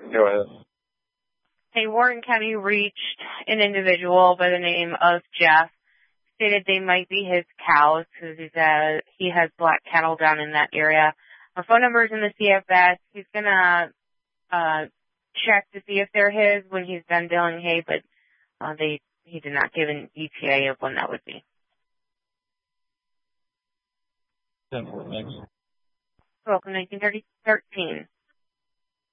Go ahead. Hey, Warren County reached an individual by the name of Jeff, stated they might be his cows because he has black cattle down in that area. Our phone number is in the CFS. He's going to check to see if they're his when he's done baling hay, but he did not give an ETA of when that would be. Thanks. Welcome, 1913.